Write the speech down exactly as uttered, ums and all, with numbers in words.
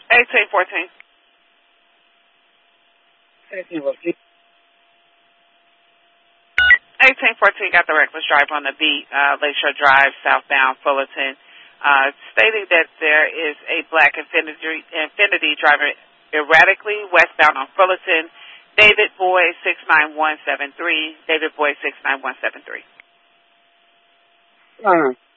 eighteen fourteen. eighteen fourteen. eighteen fourteen got the reckless driver on the beat, uh, Lakeshore Drive, southbound Fullerton, uh, stating that there is a black Infinity, Infinity driving erratically westbound on Fullerton. David Boy six nine one seven three. David Boy six nine one seven three. Uh-huh.